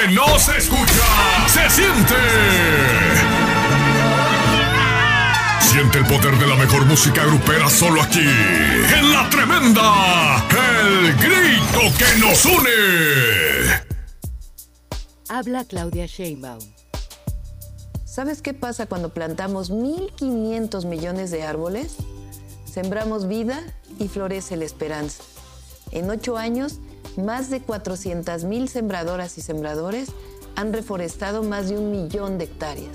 No se escucha, se siente. Siente el poder de la mejor música grupera solo aquí, en La Tremenda, el grito que nos une. Habla Claudia Sheinbaum. ¿Sabes qué pasa cuando plantamos 1.500 millones de árboles? Sembramos vida y florece la esperanza. En 8 años, más de 400,000 sembradoras y sembradores han reforestado más de 1 millón de hectáreas.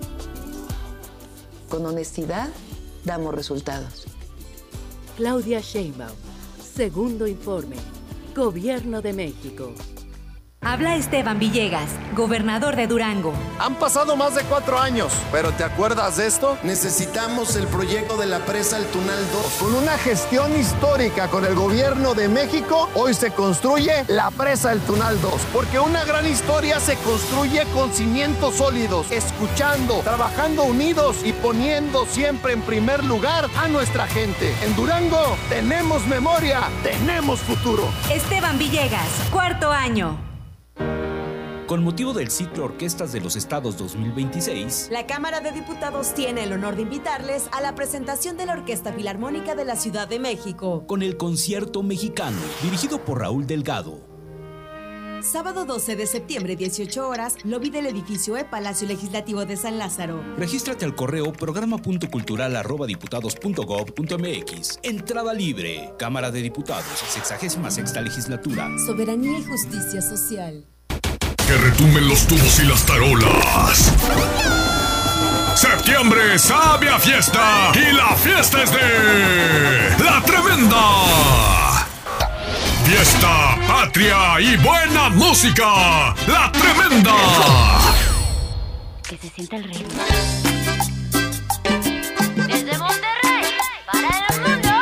Con honestidad, damos resultados. Claudia Sheinbaum, segundo informe, Gobierno de México. Habla Esteban Villegas, gobernador de Durango. Han pasado más de 4 años, pero ¿te acuerdas de esto? Necesitamos el proyecto de la presa El Tunal 2. Con una gestión histórica con el gobierno de México, hoy se construye la presa El Tunal 2. Porque una gran historia se construye con cimientos sólidos, escuchando, trabajando unidos y poniendo siempre en primer lugar a nuestra gente. En Durango tenemos memoria, tenemos futuro. Esteban Villegas, 4º año. Con motivo del ciclo Orquestas de los Estados 2026, la Cámara de Diputados tiene el honor de invitarles a la presentación de la Orquesta Filarmónica de la Ciudad de México, con el Concierto Mexicano, dirigido por Raúl Delgado. Sábado 12 de septiembre, 18 horas, lobby del edificio Palacio Legislativo de San Lázaro. Regístrate al correo programa.cultural@diputados.gov.mx. Entrada libre. Cámara de Diputados, 66ª Legislatura. Soberanía y justicia social. Que retumben los tubos y las tarolas. Septiembre sabe a fiesta y la fiesta es de La Tremenda. Fiesta, patria y buena música. La Tremenda. Que se sienta el ritmo.